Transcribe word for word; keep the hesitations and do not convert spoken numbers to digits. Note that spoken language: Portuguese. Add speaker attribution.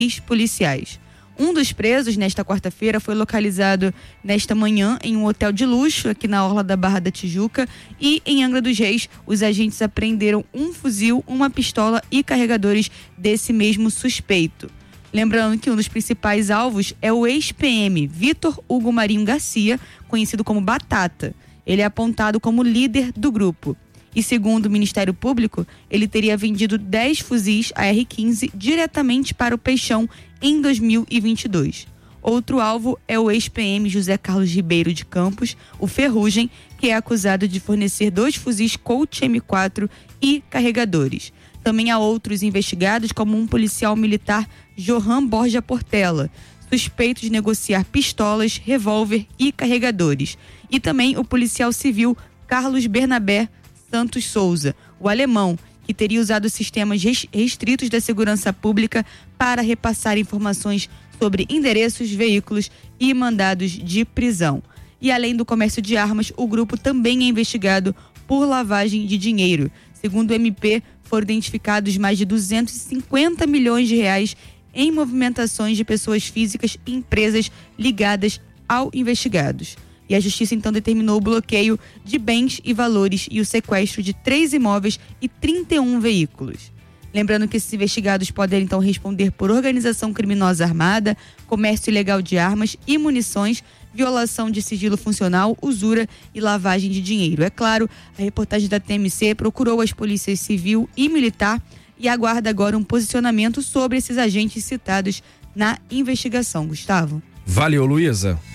Speaker 1: policiais. Um dos presos, nesta quarta-feira, foi localizado nesta manhã em um hotel de luxo aqui na orla da Barra da Tijuca, e em Angra dos Reis, os agentes apreenderam um fuzil, uma pistola e carregadores desse mesmo suspeito. Lembrando que um dos principais alvos é o ex-P M Vitor Hugo Marinho Garcia, conhecido como Batata. Ele é apontado como líder do grupo. E segundo o Ministério Público, ele teria vendido dez fuzis A R quinze diretamente para o Peixão em dois mil e vinte e dois. Outro alvo é o ex-P M José Carlos Ribeiro de Campos, o Ferrugem, que é acusado de fornecer dois fuzis Colt M quatro e carregadores. Também há outros investigados, como um policial militar, Johan Borja Portela, suspeito de negociar pistolas, revólver e carregadores. E também o policial civil Carlos Bernabé Santos Souza, o alemão, que teria usado sistemas restritos da segurança pública para repassar informações sobre endereços, veículos e mandados de prisão. E além do comércio de armas, o grupo também é investigado por lavagem de dinheiro. Segundo o M P, foram identificados mais de duzentos e cinquenta milhões de reais em movimentações de pessoas físicas e empresas ligadas ao investigados. E a justiça então determinou o bloqueio de bens e valores e o sequestro de três imóveis e trinta e um veículos. Lembrando que esses investigados podem então responder por organização criminosa armada, comércio ilegal de armas e munições, violação de sigilo funcional, usura e lavagem de dinheiro. É claro, a reportagem da T M C procurou as polícias civil e militar e aguarda agora um posicionamento sobre esses agentes citados na investigação. Gustavo.
Speaker 2: Valeu, Luísa.